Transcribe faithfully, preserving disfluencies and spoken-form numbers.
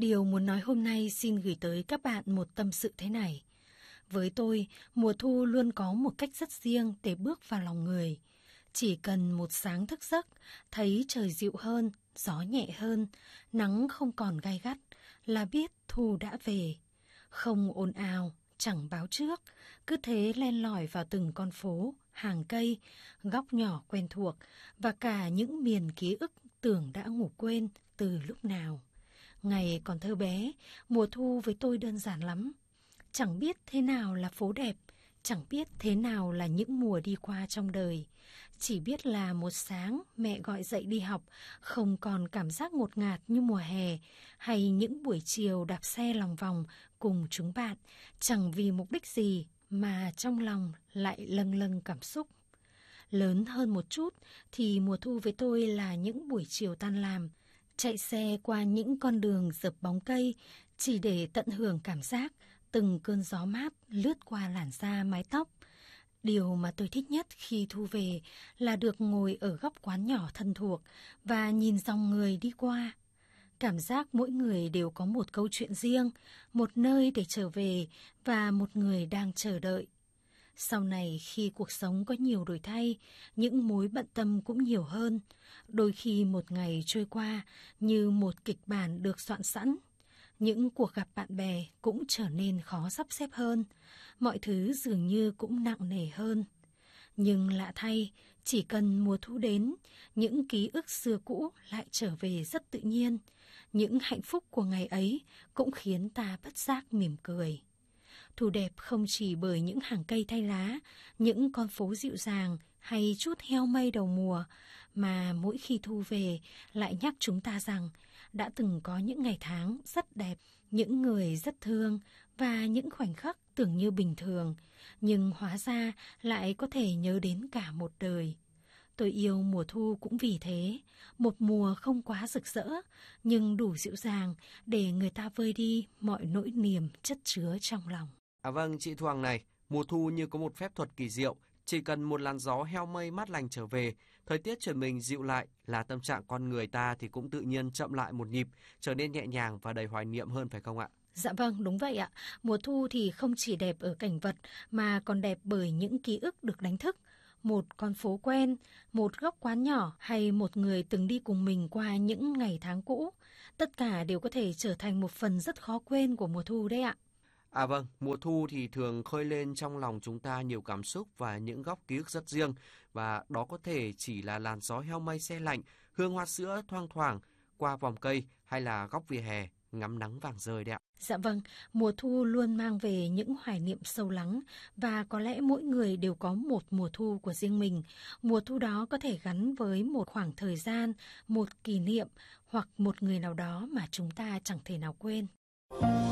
Điều muốn nói hôm nay xin gửi tới các bạn một tâm sự thế này. Với tôi, mùa thu luôn có một cách rất riêng để bước vào lòng người. Chỉ cần một sáng thức giấc, thấy trời dịu hơn, gió nhẹ hơn, nắng không còn gai gắt, là biết thu đã về. Không ồn ào, chẳng báo trước, cứ thế len lỏi vào từng con phố, hàng cây, góc nhỏ quen thuộc và cả những miền ký ức tưởng đã ngủ quên từ lúc nào. Ngày còn thơ bé, mùa thu với tôi đơn giản lắm. Chẳng biết thế nào là phố đẹp, chẳng biết thế nào là những mùa đi qua trong đời. Chỉ biết là một sáng mẹ gọi dậy đi học, không còn cảm giác ngột ngạt như mùa hè, hay những buổi chiều đạp xe lòng vòng cùng chúng bạn, chẳng vì mục đích gì mà trong lòng lại lâng lâng cảm xúc. Lớn hơn một chút thì mùa thu với tôi là những buổi chiều tan làm, chạy xe qua những con đường dợp bóng cây chỉ để tận hưởng cảm giác từng cơn gió mát lướt qua làn da mái tóc. Điều mà tôi thích nhất khi thu về là được ngồi ở góc quán nhỏ thân thuộc và nhìn dòng người đi qua. Cảm giác mỗi người đều có một câu chuyện riêng, một nơi để trở về và một người đang chờ đợi. Sau này khi cuộc sống có nhiều đổi thay, những mối bận tâm cũng nhiều hơn. Đôi khi một ngày trôi qua như một kịch bản được soạn sẵn. Những cuộc gặp bạn bè cũng trở nên khó sắp xếp hơn. Mọi thứ dường như cũng nặng nề hơn. Nhưng lạ thay, chỉ cần mùa thu đến, những ký ức xưa cũ lại trở về rất tự nhiên. Những hạnh phúc của ngày ấy cũng khiến ta bất giác mỉm cười. Thu đẹp không chỉ bởi những hàng cây thay lá, những con phố dịu dàng hay chút heo mây đầu mùa, mà mỗi khi thu về lại nhắc chúng ta rằng đã từng có những ngày tháng rất đẹp, những người rất thương và những khoảnh khắc tưởng như bình thường, nhưng hóa ra lại có thể nhớ đến cả một đời. Tôi yêu mùa thu cũng vì thế, một mùa không quá rực rỡ, nhưng đủ dịu dàng để người ta vơi đi mọi nỗi niềm chất chứa trong lòng. À vâng, chị Thu Hằng này, mùa thu như có một phép thuật kỳ diệu, chỉ cần một làn gió heo mây mát lành trở về, thời tiết chuyển mình dịu lại là tâm trạng con người ta thì cũng tự nhiên chậm lại một nhịp, trở nên nhẹ nhàng và đầy hoài niệm hơn phải không ạ? Dạ vâng, đúng vậy ạ. Mùa thu thì không chỉ đẹp ở cảnh vật mà còn đẹp bởi những ký ức được đánh thức. Một con phố quen, một góc quán nhỏ hay một người từng đi cùng mình qua những ngày tháng cũ. Tất cả đều có thể trở thành một phần rất khó quên của mùa thu đấy ạ. À vâng, mùa thu thì thường khơi lên trong lòng chúng ta nhiều cảm xúc và những góc ký ức rất riêng. Và đó có thể chỉ là làn gió heo mây se lạnh, hương hoa sữa thoang thoảng qua vòng cây hay là góc vỉa hè ngắm nắng vàng rơi đấy ạ. Dạ vâng, mùa thu luôn mang về những hoài niệm sâu lắng và có lẽ mỗi người đều có một mùa thu của riêng mình. Mùa thu đó có thể gắn với một khoảng thời gian, một kỷ niệm hoặc một người nào đó mà chúng ta chẳng thể nào quên.